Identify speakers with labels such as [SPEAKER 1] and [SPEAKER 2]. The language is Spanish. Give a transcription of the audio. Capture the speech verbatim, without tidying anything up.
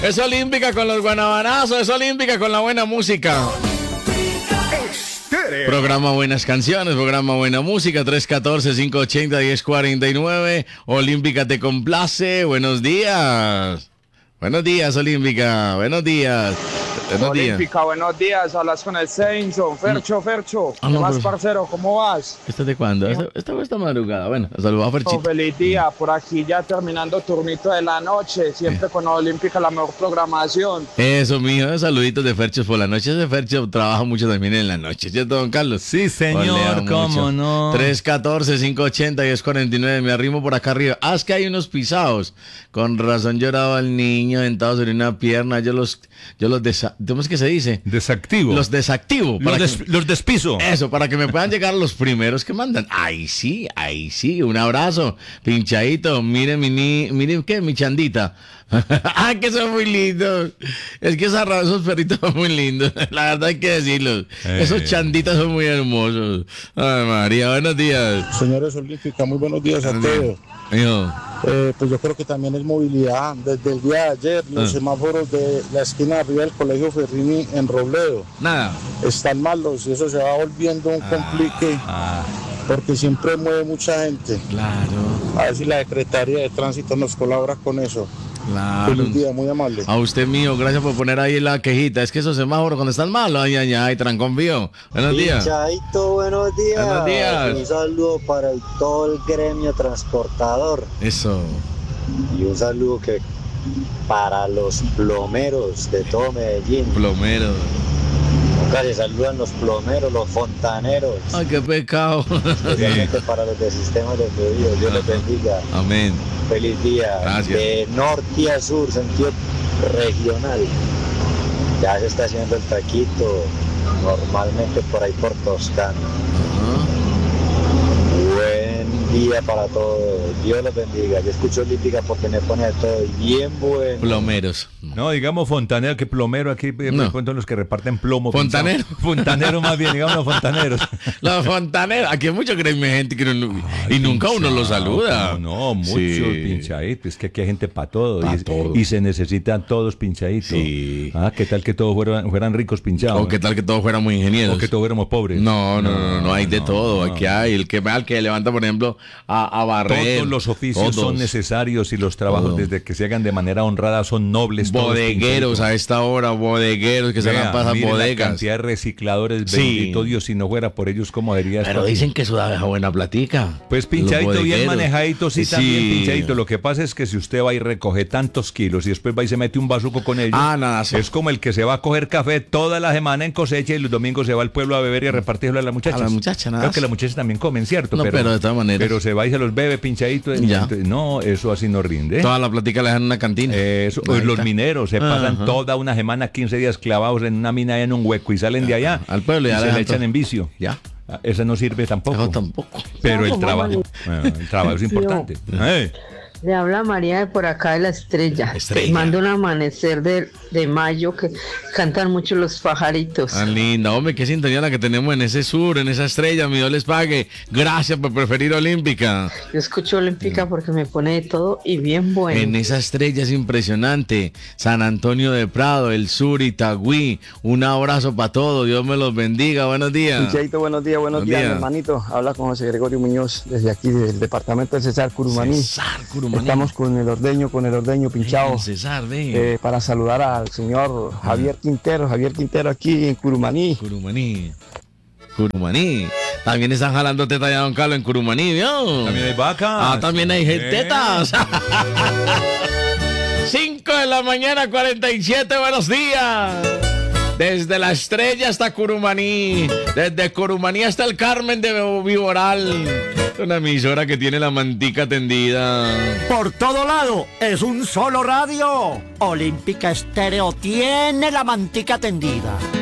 [SPEAKER 1] Es olímpica con los guanabanazos, es olímpica con la buena música. Estéreo. Programa Buenas Canciones, programa Buena Música, tres uno cuatro, cinco ocho cero, uno cero cuatro nueve. Olímpica te complace, buenos días. Buenos días, Olímpica, buenos días. Buenos
[SPEAKER 2] Olímpica,
[SPEAKER 1] días.
[SPEAKER 2] buenos días, hablas con el Seinson, Fercho, Fercho,
[SPEAKER 1] Ah,
[SPEAKER 2] ¿qué
[SPEAKER 1] no,
[SPEAKER 2] más,
[SPEAKER 1] pero-
[SPEAKER 2] parcero? ¿Cómo vas?
[SPEAKER 1] ¿Esta de cuándo? Esta, esta fue esta madrugada. Bueno, saludos a
[SPEAKER 2] Oh,
[SPEAKER 1] Ferchito.
[SPEAKER 2] feliz día, por aquí ya terminando turnito de la noche, siempre con Olímpica la mejor programación.
[SPEAKER 1] Eso, mijo, saluditos de Ferchos por la noche. Ese Fercho trabaja mucho también en la noche, ¿cierto, don Carlos?
[SPEAKER 3] Sí, señor,
[SPEAKER 1] Olea
[SPEAKER 3] cómo
[SPEAKER 1] mucho.
[SPEAKER 3] no.
[SPEAKER 1] tres uno cuatro, cinco ocho cero, uno cero cuatro nueve. Me arrimo por acá arriba. Ah, es que hay unos pisados. Con razón lloraba el niño sentado sobre una pierna. Yo los, yo los desa... ¿Cómo es que se dice?
[SPEAKER 3] Desactivo.
[SPEAKER 1] Los desactivo.
[SPEAKER 3] Los,
[SPEAKER 1] para
[SPEAKER 3] des-
[SPEAKER 1] que-
[SPEAKER 3] los despiso.
[SPEAKER 1] Eso, para que me puedan llegar los primeros que mandan. Ahí sí, ahí sí. Un abrazo, pinchadito. Miren mi ni, miren qué, mi chandita. Ah, que son muy lindos. Es que esa raza, esos perritos son muy lindos. La verdad hay que decirlo.
[SPEAKER 3] Eh.
[SPEAKER 1] Esos chanditas son muy hermosos. Ay, María, buenos días.
[SPEAKER 4] Señores Olímpica, muy buenos días a todos.
[SPEAKER 1] Mijo,
[SPEAKER 4] Eh, pues yo creo que también es movilidad. Desde el día de ayer, los
[SPEAKER 1] Ah.
[SPEAKER 4] semáforos de la esquina de arriba del Colegio Ferrini en Robledo
[SPEAKER 1] nada.
[SPEAKER 4] están malos y eso se va volviendo un complique
[SPEAKER 3] Ah,
[SPEAKER 4] porque siempre mueve mucha gente.
[SPEAKER 1] Claro,
[SPEAKER 4] A ver si la Secretaría de Tránsito nos colabora con eso.
[SPEAKER 1] claro.
[SPEAKER 4] Feliz día, muy amable.
[SPEAKER 1] A usted, mío, gracias por poner ahí la quejita. Es que esos semáforos cuando están malos, ay, ay, ay, trancón vivo. Buenos días.
[SPEAKER 5] Pinchadito, buenos días.
[SPEAKER 1] Buenos días.
[SPEAKER 5] Un saludo para el- todo el gremio transportador.
[SPEAKER 1] Eso.
[SPEAKER 5] Y un saludo que para los plomeros de todo Medellín.
[SPEAKER 1] Plomero.
[SPEAKER 5] Nunca se saludan los plomeros, los fontaneros.
[SPEAKER 1] Ay, qué pecado.
[SPEAKER 5] Especialmente para los de sistemas de fluidos. Dios les bendiga.
[SPEAKER 1] Amén.
[SPEAKER 5] Feliz día.
[SPEAKER 1] Gracias.
[SPEAKER 5] De norte a sur, sentido regional. Ya se está haciendo el taquito. Normalmente por ahí por Toscana. Buen día para todos. Dios los bendiga. Yo escucho Olímpica porque me pone de todo y bien bueno.
[SPEAKER 1] Plomeros.
[SPEAKER 3] no, digamos fontanero, que plomero aquí, eh,
[SPEAKER 1] No.
[SPEAKER 3] cuentan los que reparten plomo.
[SPEAKER 1] Fontanero.
[SPEAKER 3] pensado. Fontanero más bien, digamos los fontaneros.
[SPEAKER 1] Los fontaneros. Aquí hay mucho creen gente que no- y nunca uno lo saluda.
[SPEAKER 3] No, no, muchos
[SPEAKER 1] Sí.
[SPEAKER 3] pinchaditos. Es que aquí hay gente para todo.
[SPEAKER 1] Pa'
[SPEAKER 3] y,
[SPEAKER 1] todo.
[SPEAKER 3] y se necesitan todos pinchaditos.
[SPEAKER 1] Sí.
[SPEAKER 3] Ah, ¿qué tal que todos fueran, fueran ricos pinchados?
[SPEAKER 1] O qué tal que todos fueran muy ingenieros.
[SPEAKER 3] O que todos fuéramos pobres.
[SPEAKER 1] No, no, no, no, no, hay de
[SPEAKER 3] no,
[SPEAKER 1] todo.
[SPEAKER 3] no.
[SPEAKER 1] Aquí hay el que va, el que levanta, por ejemplo, a, a barrer.
[SPEAKER 3] Todos los oficios
[SPEAKER 1] Todos.
[SPEAKER 3] son necesarios y los trabajos,
[SPEAKER 1] Todo.
[SPEAKER 3] desde que se hagan de manera honrada, son nobles. todos
[SPEAKER 1] Bodegueros a
[SPEAKER 3] pinchaditos.
[SPEAKER 1] esta hora, bodegueros que se
[SPEAKER 3] Vea,
[SPEAKER 1] van a pasar
[SPEAKER 3] mire la
[SPEAKER 1] bodegas.
[SPEAKER 3] cantidad de recicladores,
[SPEAKER 1] Sí.
[SPEAKER 3] bendito Dios, si no fuera por ellos, ¿cómo diría esto?
[SPEAKER 1] Pero dicen que eso da buena platica.
[SPEAKER 3] Pues pinchadito,
[SPEAKER 1] Los
[SPEAKER 3] bien
[SPEAKER 1] bodegueros.
[SPEAKER 3] manejadito, sí,
[SPEAKER 1] Sí.
[SPEAKER 3] también pinchadito. Lo que pasa es que si usted va y recoge tantos kilos y después va y se mete un bazuco con ellos,
[SPEAKER 1] Ah, nada, sí.
[SPEAKER 3] es como el que se va a coger café toda la semana en cosecha y los domingos se va al pueblo a beber y a repartirlo a las muchachas.
[SPEAKER 1] A las muchachas, nada.
[SPEAKER 3] Claro que las muchachas también comen, ¿cierto?
[SPEAKER 1] No, pero de todas maneras.
[SPEAKER 3] Pero se va y se los bebe pinchadito.
[SPEAKER 1] Ya.
[SPEAKER 3] Entonces, no, eso así no rinde.
[SPEAKER 1] Toda la platica la dejan en una cantina.
[SPEAKER 3] Eso,
[SPEAKER 1] Ahí
[SPEAKER 3] los
[SPEAKER 1] está.
[SPEAKER 3] mineros se pasan
[SPEAKER 1] Ajá.
[SPEAKER 3] toda una semana, quince días clavados en una mina allá en un hueco y salen de allá
[SPEAKER 1] Al pueblo y
[SPEAKER 3] y
[SPEAKER 1] ya
[SPEAKER 3] se
[SPEAKER 1] dejan
[SPEAKER 3] le echan
[SPEAKER 1] todo.
[SPEAKER 3] en vicio.
[SPEAKER 1] Ya.
[SPEAKER 3] Ah, Esa no sirve tampoco.
[SPEAKER 1] Eso tampoco.
[SPEAKER 3] Pero el trabajo, bueno, el trabajo es importante. Eh,
[SPEAKER 6] Le habla María de por acá de la Estrella.
[SPEAKER 1] Estrella.
[SPEAKER 6] Mando un amanecer de, de mayo que cantan mucho los pajaritos.
[SPEAKER 1] Tan linda, hombre, qué sintonía la que tenemos en ese sur, en esa estrella. Mi Dios les pague. Gracias por preferir Olímpica.
[SPEAKER 6] Yo escucho Olímpica porque me pone de todo y bien bueno.
[SPEAKER 1] En esa estrella es impresionante. San Antonio de Prado, el sur, Itagüí. Un abrazo para todos. Dios me los bendiga. Buenos días.
[SPEAKER 2] Pinchadito, buenos días, buenos
[SPEAKER 1] Buenos
[SPEAKER 2] días,
[SPEAKER 1] días.
[SPEAKER 2] mi hermanito. Habla con José Gregorio Muñoz desde aquí del departamento de César Curumaní.
[SPEAKER 1] César Curumaní.
[SPEAKER 2] Estamos con el ordeño, con el ordeño pinchado.
[SPEAKER 1] Ven, César, ven.
[SPEAKER 2] eh, para saludar al señor Javier Quintero, Javier Quintero aquí en Curumaní.
[SPEAKER 1] Curumaní. Curumaní. También están jalando teta ya, don Carlos, en Curumaní, ¿vio?
[SPEAKER 3] También hay vacas.
[SPEAKER 1] Ah, también hay
[SPEAKER 3] Eh.
[SPEAKER 1] tetas. cinco de la mañana, cuarenta y siete, buenos días. Desde la Estrella hasta Curumaní. Desde Curumaní hasta el Carmen de Viboral. Una emisora que tiene la mantica tendida.
[SPEAKER 7] Por todo lado, es un solo radio. Olímpica Estéreo tiene la mantica tendida.